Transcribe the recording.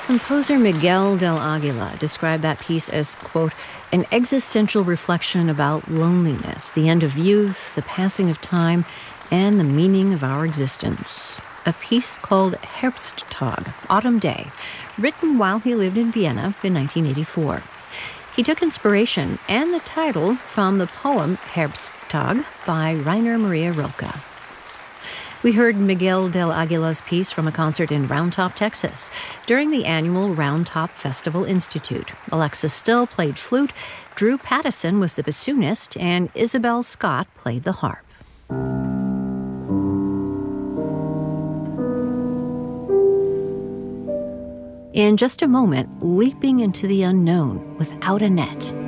Composer Miguel del Aguila described that piece as, quote, an existential reflection about loneliness, the end of youth, the passing of time, and the meaning of our existence. A piece called Herbsttag, Autumn Day, written while he lived in Vienna in 1984. He took inspiration and the title from the poem Herbsttag by Rainer Maria Rilke. We heard Miguel del Aguila's piece from a concert in Round Top, Texas, during the annual Round Top Festival Institute. Alexis Still played flute, Drew Pattison was the bassoonist, and Isabel Scott played the harp. In just a moment, leaping into the unknown without a net.